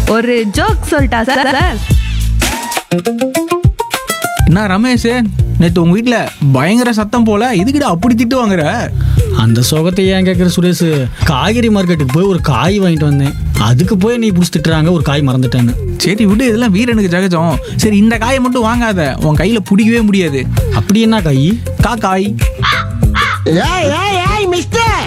ஒரு ஜோக் சொல்லிட்டா சார்? என்ன ரமேஷ், நேற்று உங்கள் வீட்டில் பயங்கர சத்தம் போல, இதுக்கிட்ட அப்படி திட்டு வாங்குற? அந்த சோகத்தை ஏன் கேட்குற சுரேஷ்? காய்கறி மார்க்கெட்டுக்கு போய் ஒரு காய் வாங்கிட்டு வந்தேன். அதுக்கு போய் நீ பிடிச்சி திட்டுறாங்க ஒரு காய் மறந்துட்டேன்னு. சரி விடு, இதெல்லாம் வீரனுக்கு ஜகஜம். சரி இந்த காயை மட்டும் வாங்காத, உன் கையில் பிடிக்கவே முடியாது. அப்படி என்ன காய்? காய். ஏய் மிஸ்டர்,